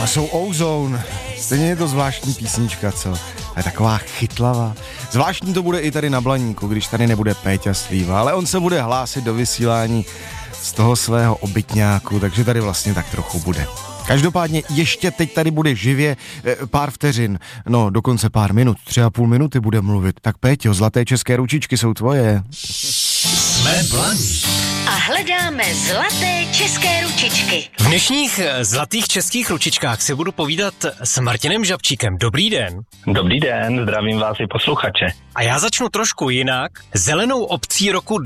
jsou Ozone. Stejně je to zvláštní písnička, co? Je taková chytlavá. Zvláštní to bude i tady na Blaníku, když tady nebude Péťa Slíva, ale on se bude hlásit do vysílání z toho svého obytňáku, takže tady vlastně tak trochu bude. Každopádně ještě teď tady bude živě pár vteřin, no dokonce pár minut, 3,5 minuty bude mluvit. Tak Péťo, zlaté české ručičky jsou tvoje. Jsme Blaník. A hledáme zlaté české ručičky. V dnešních zlatých českých ručičkách si budu povídat s Martinem Žabčíkem. Dobrý den. Dobrý den, zdravím vás i posluchače. A já začnu trošku jinak. Zelenou obcí roku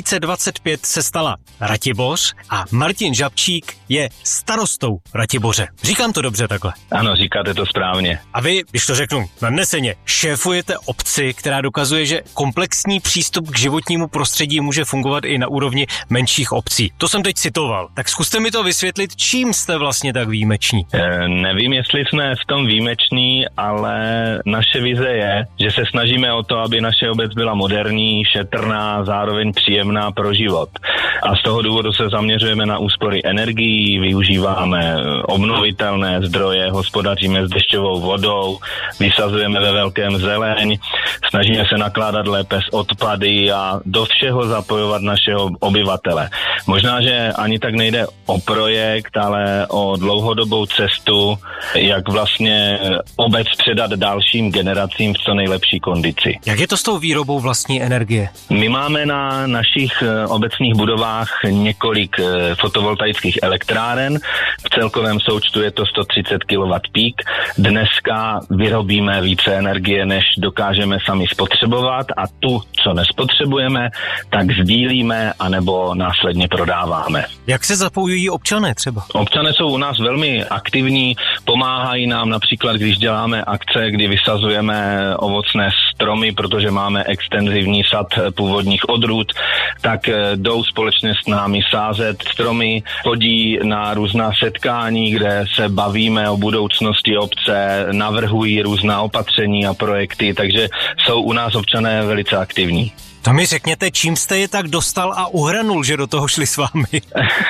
2025 se stala Ratiboř a Martin Žabčík je starostou Ratiboře. Říkám to dobře takhle? Ano, říkáte to správně. A vy, když to řeknu nadneseně, šéfujete obci, která dokazuje, že komplexní přístup k životnímu prostředí může fungovat i na úrovni menších obcí. To jsem teď citoval. Tak zkuste mi to vysvětlit, čím jste vlastně tak výjimeční. Nevím, jestli jsme v tom výjimeční, ale naše vize je, že se snažíme o to, aby naše obec byla moderní, šetrná, zároveň příjemná pro život. A z toho důvodu se zaměřujeme na úspory energií, využíváme obnovitelné zdroje, hospodaříme s dešťovou vodou, vysazujeme ve velkém zeleň, snažíme se nakládat lépe s odpady a do všeho zapojovat našeho obyvatele. Možná, že ani tak nejde o projekt, ale o dlouhodobou cestu, jak vlastně obec předat dalším generacím v co nejlepší kondici. Jak je to s tou výrobou vlastní energie? My máme na našich obecních budovách několik fotovoltaických elektráren. V celkovém součtu je to 130 kW pík. Dneska vyrobíme více energie, než dokážeme sami spotřebovat a tu, co nespotřebujeme, tak sdílíme anebo následně prodáváme. Jak se zapojují občané třeba? Občané jsou u nás velmi aktivní, pomáhají nám například, když děláme akce, kdy vysazujeme ovocné stromy, protože máme extenzivní sad původních odrůd, tak jdou společně s námi sázet stromy, chodí na různá setkání, kde se bavíme o budoucnosti obce, navrhují různá opatření a projekty, takže jsou u nás občané velice aktivní. To mi řekněte, čím jste je tak dostal a uhranul, že do toho šli s vámi?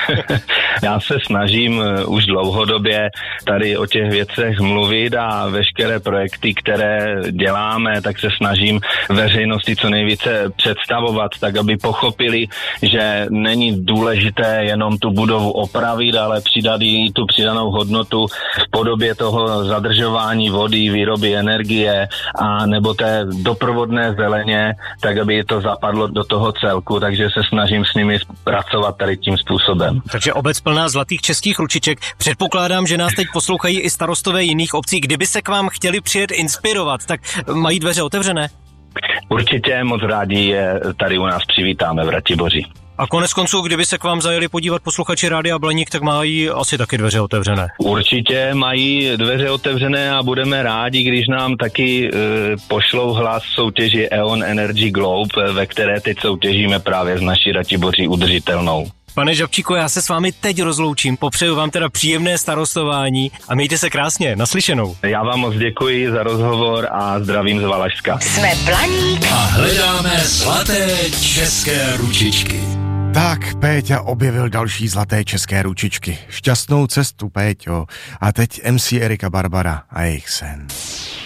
Já se snažím už dlouhodobě tady o těch věcech mluvit a veškeré projekty, které děláme, tak se snažím veřejnosti co nejvíce představovat, tak aby pochopili, že není důležité jenom tu budovu opravit, ale přidat i tu přidanou hodnotu v podobě toho zadržování vody, výroby energie a nebo té doprovodné zeleně, tak aby to zapadlo do toho celku, takže se snažím s nimi pracovat tady tím způsobem. Takže obec plná zlatých českých ručiček. Předpokládám, že nás teď poslouchají i starostové jiných obcí. Kdyby se k vám chtěli přijet inspirovat, tak mají dveře otevřené? Určitě moc rádi je tady u nás přivítáme v Ratiboři. A konec konců, kdyby se k vám zajeli podívat posluchači Rádia Blaník, tak mají asi taky dveře otevřené. Určitě mají dveře otevřené a budeme rádi, když nám taky pošlou hlas soutěži E.ON Energy Globe, ve které teď soutěžíme právě s naší Ratiboří udržitelnou. Pane Žabčíku, já se s vámi teď rozloučím, popřeju vám teda příjemné starostování a mějte se krásně, naslyšenou. Já vám moc děkuji za rozhovor a zdravím z Valašska. Jsme Blaník a hledáme zlaté české ručičky. Tak, Péťa objevil další zlaté české ručičky. Šťastnou cestu, Péťo. A teď MC Erika Barbara a jejich sen.